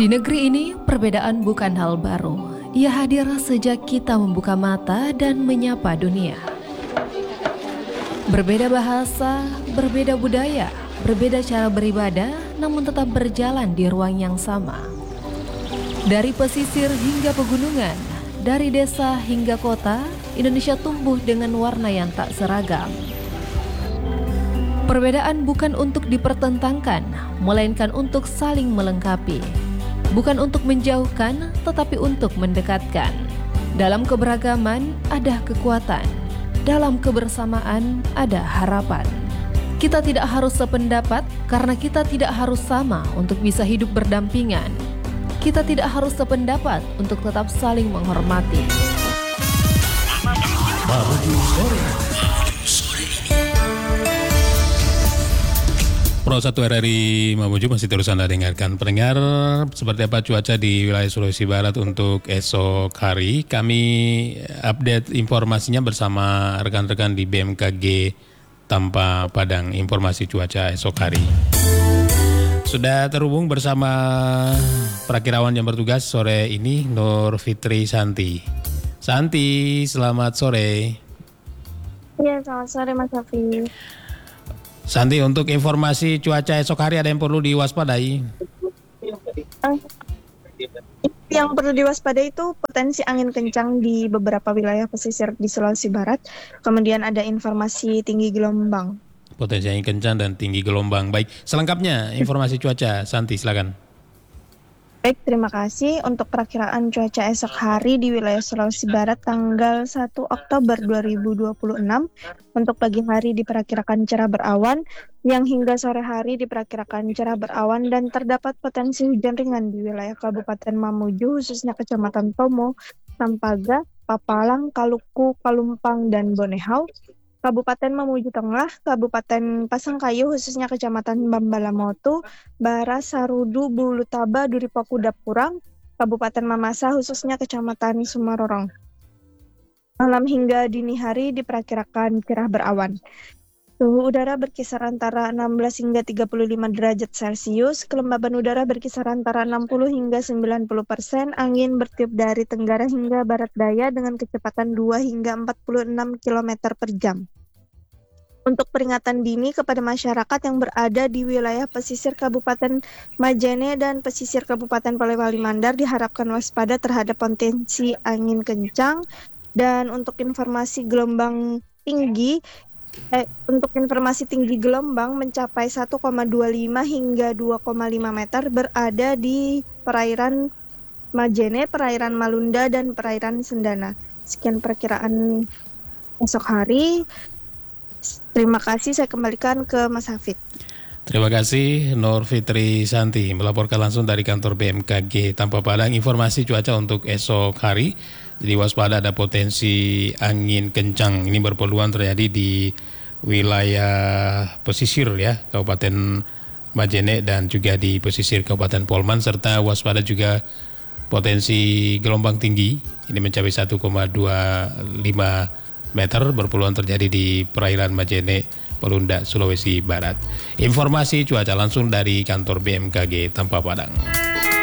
Di negeri ini, perbedaan bukan hal baru. Ia hadir sejak kita membuka mata dan menyapa dunia. Berbeda bahasa, berbeda budaya, berbeda cara beribadah, namun tetap berjalan di ruang yang sama. Dari pesisir hingga pegunungan, dari desa hingga kota, Indonesia tumbuh dengan warna yang tak seragam. Perbedaan bukan untuk dipertentangkan, melainkan untuk saling melengkapi. Bukan untuk menjauhkan, tetapi untuk mendekatkan. Dalam keberagaman ada kekuatan, dalam kebersamaan ada harapan. Kita tidak harus sependapat karena kita tidak harus sama untuk bisa hidup berdampingan. Kita tidak harus sependapat untuk tetap saling menghormati. Mamuju Sore. Pro 1 RRI Mamuju masih terus Anda dengarkan. Pendengar, seperti apa cuaca di wilayah Sulawesi Barat untuk esok hari? Kami update informasinya bersama rekan-rekan di BMKG Tampa Padang, informasi cuaca esok hari. Sudah terhubung bersama perakirawan yang bertugas sore ini, Nur Fitri Santi. Santi, selamat sore. Ya, selamat sore Mas Hafiz. Santi, untuk informasi cuaca esok hari ada yang perlu diwaspadai? Yang perlu diwaspadai itu potensi angin kencang di beberapa wilayah pesisir di Sulawesi Barat. Kemudian ada informasi tinggi gelombang. Potensi angin kencang dan tinggi gelombang. Baik, selengkapnya informasi cuaca, Santi silakan. Baik, terima kasih. Untuk perakiraan cuaca esok hari di wilayah Sulawesi Barat tanggal 1 Oktober 2026. Untuk pagi hari diperkirakan cerah berawan, yang hingga sore hari diperkirakan cerah berawan dan terdapat potensi hujan ringan di wilayah Kabupaten Mamuju, khususnya Kecamatan Tomo, Sampaga, Papalang, Kaluku, Kalumpang, dan Bonehau. Kabupaten Mamuju Tengah, Kabupaten Pasangkayu, khususnya Kecamatan Bambalamotu, Bara, Sarudu, Bulutaba, Duripaku, Dapurang, Kabupaten Mamasa, khususnya Kecamatan Sumarorong. Malam hingga dini hari diperkirakan cerah berawan. Suhu udara berkisar antara 16 hingga 35 derajat Celcius, kelembaban udara berkisar antara 60 hingga 90%, angin bertiup dari tenggara hingga barat daya dengan kecepatan 2 hingga 46 km per jam. Untuk peringatan dini kepada masyarakat yang berada di wilayah pesisir Kabupaten Majene dan pesisir Kabupaten Polewali Mandar diharapkan waspada terhadap potensi angin kencang. Dan untuk informasi gelombang tinggi, untuk informasi tinggi gelombang mencapai 1,25 hingga 2,5 meter berada di perairan Majene, perairan Malunda, dan perairan Sendana. Sekian perkiraan esok hari. Terima kasih, saya kembalikan ke Mas Hafid. Terima kasih Nur Fitri Santi melaporkan langsung dari kantor BMKG Tampa Padang. Informasi cuaca untuk esok hari. Jadi waspada ada potensi angin kencang. Ini berpeluang terjadi di wilayah pesisir ya, Kabupaten Majene dan juga di pesisir Kabupaten Polman, serta waspada juga potensi gelombang tinggi. Ini mencapai 1,25 meter, berpeluang terjadi di perairan Majene, Pelunda, Sulawesi Barat. Informasi cuaca langsung dari kantor BMKG Tampa Padang.